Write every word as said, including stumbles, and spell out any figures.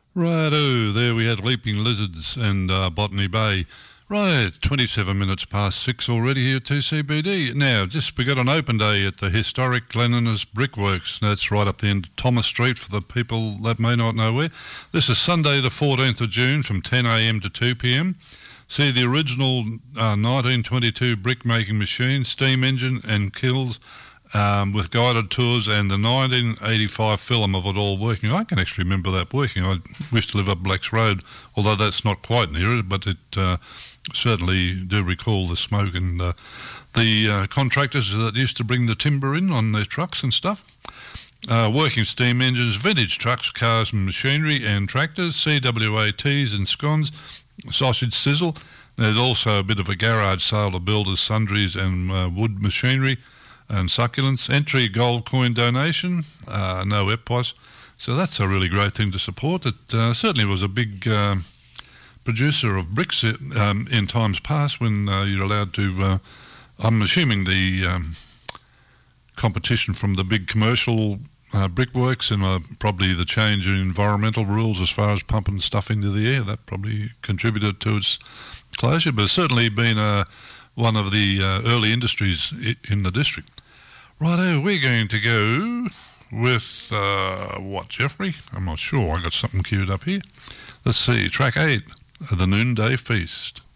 Righto, there we had Leaping Lizards and uh, Botany Bay. Right, twenty-seven minutes past six already here at two C B D. Now, just we got an open day at the historic Glenninnes Brickworks. That's right up the end of Thomas Street for the people that may not know where. This is Sunday the fourteenth of June from ten a m to two p m. See the original uh, nineteen twenty-two brick-making machine, steam engine and kilns, Um, with guided tours and the nineteen eighty-five film of it all working. I can actually remember that working. I used to live up Blacks Road, although that's not quite near it, but it uh, certainly do recall the smoke and uh, the uh, contractors that used to bring the timber in on their trucks and stuff. Uh, working steam engines, vintage trucks, cars and machinery and tractors, C W A Ts and scones, sausage sizzle. There's also a bit of a garage sale of builders, sundries and uh, wood machinery and succulents. Entry gold coin donation, uh, no E P O S. So that's a really great thing to support. It uh, certainly was a big uh, producer of bricks um, in times past when uh, you're allowed to, uh, I'm assuming the um, competition from the big commercial uh, brickworks and uh, probably the change in environmental rules as far as pumping stuff into the air, that probably contributed to its closure, but it's certainly been a one of the uh, early industries in the district. Righto, we're going to go with, uh, what, Jeffrey? I'm not sure. I got something queued up here. Let's see, track eight, The Noonday Feast.